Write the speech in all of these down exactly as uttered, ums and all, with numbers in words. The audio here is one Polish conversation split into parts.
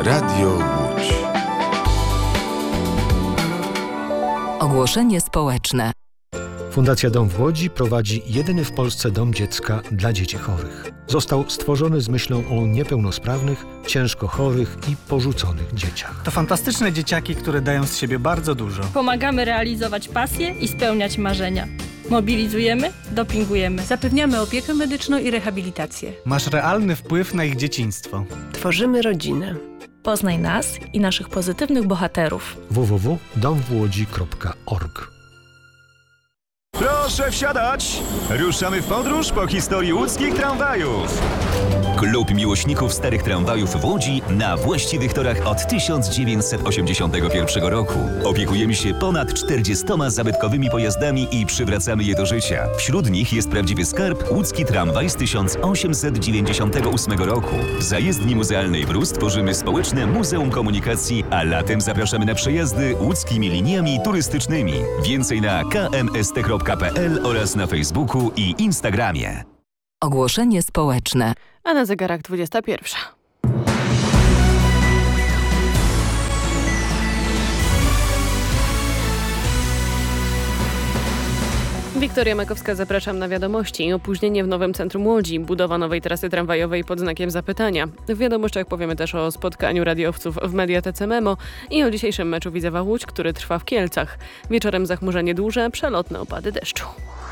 Radio Łódź. Ogłoszenie społeczne. Fundacja Dom w Łodzi prowadzi jedyny w Polsce dom dziecka dla dzieci chorych. Został stworzony z myślą o niepełnosprawnych, ciężko chorych i porzuconych dzieciach. To fantastyczne dzieciaki, które dają z siebie bardzo dużo. Pomagamy realizować pasje i spełniać marzenia. Mobilizujemy, dopingujemy. Zapewniamy opiekę medyczną i rehabilitację. Masz realny wpływ na ich dzieciństwo. Tworzymy rodzinę. Poznaj nas i naszych pozytywnych bohaterów. w w w kropka dom w łodzi kropka org. Proszę wsiadać! Ruszamy w podróż po historii łódzkich tramwajów. Klub miłośników starych tramwajów w Łodzi na właściwych torach od tysiąc dziewięćset osiemdziesiątego pierwszego roku. Opiekujemy się ponad czterdziestoma zabytkowymi pojazdami i przywracamy je do życia. Wśród nich jest prawdziwy skarb łódzki tramwaj z tysiąc osiemset dziewięćdziesiątego ósmego roku. W zajezdni muzealnej Brus tworzymy społeczne Muzeum Komunikacji, a latem zapraszamy na przejazdy łódzkimi liniami turystycznymi. Więcej na k m s t kropka p l oraz na Facebooku i Instagramie. Ogłoszenie społeczne. A na zegarach dwudziesta pierwsza. Wiktoria Makowska, zapraszam na wiadomości. Opóźnienie w nowym centrum Łodzi, budowa nowej trasy tramwajowej pod znakiem zapytania. W wiadomościach powiemy też o spotkaniu radiowców w Mediatece Memo i o dzisiejszym meczu Widzewa Łódź, który trwa w Kielcach. Wieczorem zachmurzenie duże, przelotne opady deszczu.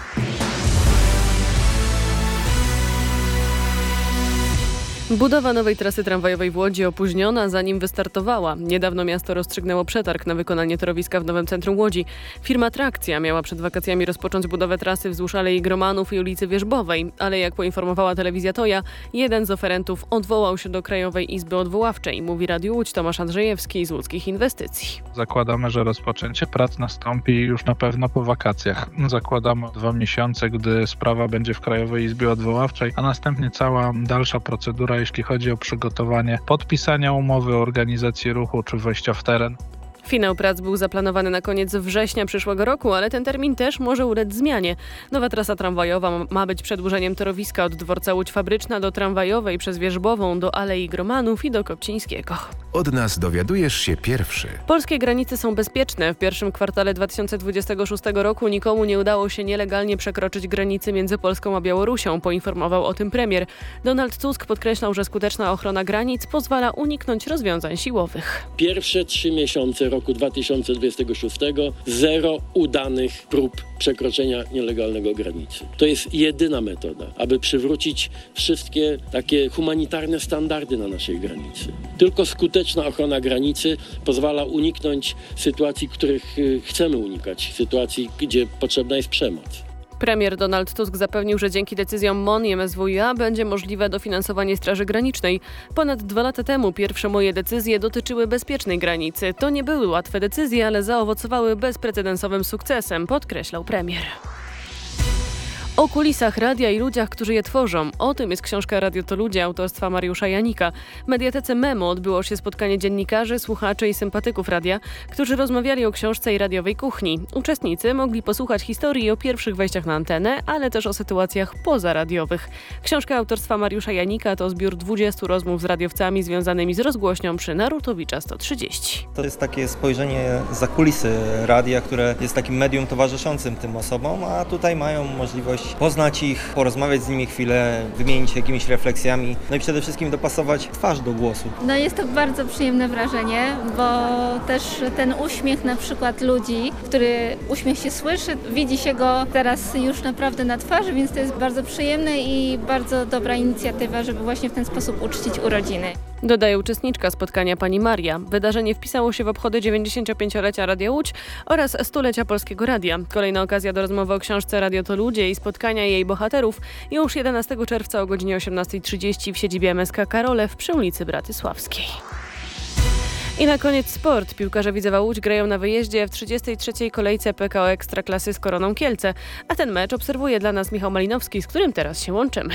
Budowa nowej trasy tramwajowej w Łodzi opóźniona, zanim wystartowała. Niedawno miasto rozstrzygnęło przetarg na wykonanie torowiska w nowym centrum Łodzi. Firma Trakcja miała przed wakacjami rozpocząć budowę trasy wzdłuż Alei Gromanów i ulicy Wierzbowej, ale jak poinformowała telewizja Toja, jeden z oferentów odwołał się do Krajowej Izby Odwoławczej, mówi Radiu Łódź Tomasz Andrzejewski z Łódzkich Inwestycji. Zakładamy, że rozpoczęcie prac nastąpi już na pewno po wakacjach. Zakładamy dwa miesiące, gdy sprawa będzie w Krajowej Izbie Odwoławczej, a następnie cała dalsza procedura, jeśli chodzi o przygotowanie podpisania umowy o organizacji ruchu czy wejścia w teren. Finał prac był zaplanowany na koniec września przyszłego roku, ale ten termin też może ulec zmianie. Nowa trasa tramwajowa ma być przedłużeniem torowiska od dworca Łódź Fabryczna do Tramwajowej przez Wierzbową do Alei Gromanów i do Kopcińskiego. Od nas dowiadujesz się pierwszy. Polskie granice są bezpieczne. W pierwszym kwartale dwa tysiące dwudziestego szóstego roku nikomu nie udało się nielegalnie przekroczyć granicy między Polską a Białorusią, poinformował o tym premier. Donald Tusk podkreślał, że skuteczna ochrona granic pozwala uniknąć rozwiązań siłowych. Pierwsze trzy miesiące roku dwa tysiące dwudziestego szóstego zero udanych prób przekroczenia nielegalnego granicy. To jest jedyna metoda, aby przywrócić wszystkie takie humanitarne standardy na naszej granicy. Tylko skuteczna ochrona granicy pozwala uniknąć sytuacji, których chcemy unikać, sytuacji, gdzie potrzebna jest przemoc. Premier Donald Tusk zapewnił, że dzięki decyzjom M O N i M S W iA będzie możliwe dofinansowanie Straży Granicznej. Ponad dwa lata temu pierwsze moje decyzje dotyczyły bezpiecznej granicy. To nie były łatwe decyzje, ale zaowocowały bezprecedensowym sukcesem, podkreślał premier. O kulisach radia i ludziach, którzy je tworzą. O tym jest książka Radio to Ludzie autorstwa Mariusza Janika. W Mediatece Memo odbyło się spotkanie dziennikarzy, słuchaczy i sympatyków radia, którzy rozmawiali o książce i radiowej kuchni. Uczestnicy mogli posłuchać historii o pierwszych wejściach na antenę, ale też o sytuacjach pozaradiowych. Książka autorstwa Mariusza Janika to zbiór dwudziestu rozmów z radiowcami związanymi z rozgłośnią przy Narutowicza sto trzydzieści. To jest takie spojrzenie za kulisy radia, które jest takim medium towarzyszącym tym osobom, a tutaj mają możliwość poznać ich, porozmawiać z nimi chwilę, wymienić się jakimiś refleksjami, no i przede wszystkim dopasować twarz do głosu. No jest to bardzo przyjemne wrażenie, bo też ten uśmiech na przykład ludzi, który uśmiech się słyszy, widzi się go teraz już naprawdę na twarzy, więc to jest bardzo przyjemne i bardzo dobra inicjatywa, żeby właśnie w ten sposób uczcić urodziny. Dodaje uczestniczka spotkania pani Maria. Wydarzenie wpisało się w obchody dziewięćdziesięciopięciolecia Radia Łódź oraz stulecia Polskiego Radia. Kolejna okazja do rozmowy o książce Radio to Ludzie i spotkania jej bohaterów już jedenastego czerwca o godzinie osiemnasta trzydzieści w siedzibie M S K Karolew przy ulicy Bratysławskiej. I na koniec sport. Piłkarze Widzewa Łódź grają na wyjeździe w trzydziestej trzeciej kolejce P K O Ekstraklasy z Koroną Kielce, a ten mecz obserwuje dla nas Michał Malinowski, z którym teraz się łączymy.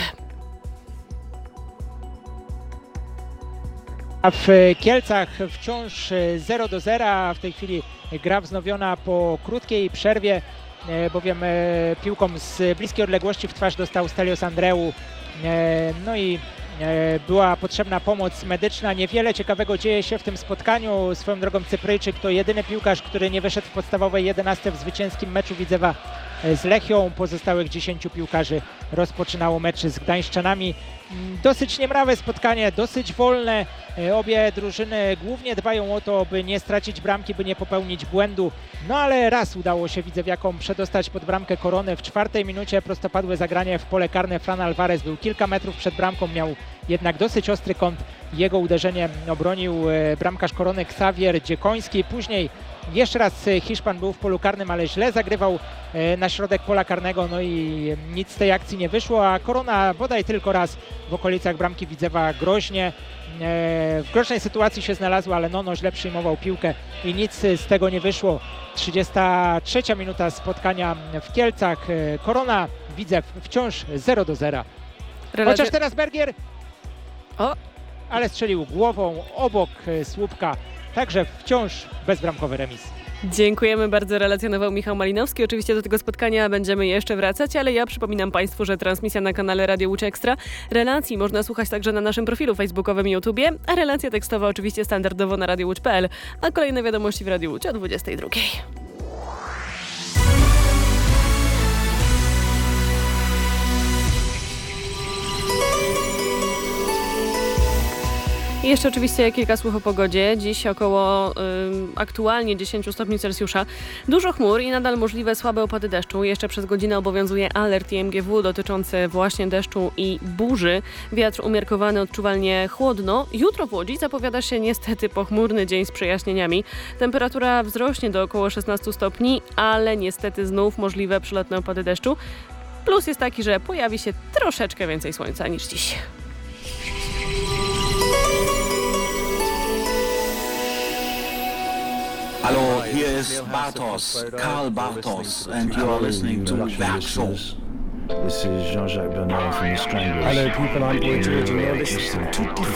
A w Kielcach wciąż zero do zera, w tej chwili gra wznowiona po krótkiej przerwie, bowiem piłką z bliskiej odległości w twarz dostał Stelios Andreu, no i była potrzebna pomoc medyczna. Niewiele ciekawego dzieje się w tym spotkaniu. Swoją drogą Cypryjczyk to jedyny piłkarz, który nie wyszedł w podstawowej jedenastce w zwycięskim meczu Widzewa z Lechią. Pozostałych dziesięciu piłkarzy rozpoczynało mecz z Gdańszczanami. Dosyć niemrawe spotkanie, dosyć wolne. Obie drużyny głównie dbają o to, by nie stracić bramki, by nie popełnić błędu. No ale raz udało się Widzewiakom przedostać pod bramkę Korony. W czwartej minucie prostopadłe zagranie w pole karne. Fran Alvarez był kilka metrów przed bramką, miał jednak dosyć ostry kąt. Jego uderzenie obronił bramkarz Korony Xavier Dziekoński. Później jeszcze raz Hiszpan był w polu karnym, ale źle zagrywał na środek pola karnego, no i nic z tej akcji nie wyszło, a Korona bodaj tylko raz w okolicach bramki Widzewa groźnie. W groźnej sytuacji się znalazła, ale Nono źle przyjmował piłkę i nic z tego nie wyszło. trzydziesta trzecia minuta spotkania w Kielcach. Korona, Widzew wciąż zero do zera. Relacja... Chociaż teraz Bergier, o. ale strzelił głową obok słupka. Także wciąż bezbramkowy remis. Dziękujemy bardzo, relacjonował Michał Malinowski. Oczywiście do tego spotkania będziemy jeszcze wracać, ale ja przypominam Państwu, że transmisja na kanale Radio Łódź Ekstra. Relacji można słuchać także na naszym profilu facebookowym i YouTubie, a relacja tekstowa oczywiście standardowo na radio łódź kropka p l, a kolejne wiadomości w Radiu Łódź o dwudziestej drugiej. I jeszcze oczywiście kilka słów o pogodzie. Dziś około y, aktualnie dziesięć stopni Celsjusza. Dużo chmur i nadal możliwe słabe opady deszczu. Jeszcze przez godzinę obowiązuje alert I M G W dotyczący właśnie deszczu i burzy. Wiatr umiarkowany, odczuwalnie chłodno. Jutro w Łodzi zapowiada się niestety pochmurny dzień z przejaśnieniami. Temperatura wzrośnie do około szesnastu stopni, ale niestety znów możliwe przelotne opady deszczu. Plus jest taki, że pojawi się troszeczkę więcej słońca niż dziś. Hello, here is Bartos, Karl Bartos, and you are listening to Werk Show. This is Jean-Jacques Bernard from the Stranglers. Hello people, I'm Boy George and you're listening to Tutti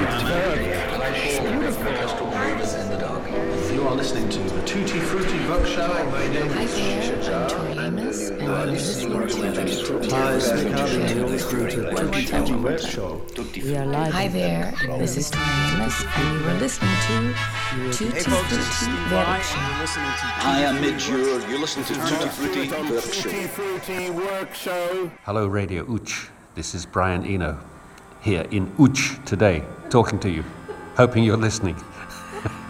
You are listening to the Tutti Frutti Book Show on Radio Hi there, I'm Tori Amos and you're listening to Hi, it's Nick Hardy and you're listening to Tutti Frutti Book Show. We are live. Hi there, this is Tori Amos and you are listening to Tutti Frutti Book Show. Hi, I'm Mitch Ure. You're listening to Tutti Frutti Work Show. Hello, Radio Łódź. This is Brian Eno here in Łódź today, talking to you, hoping you're listening.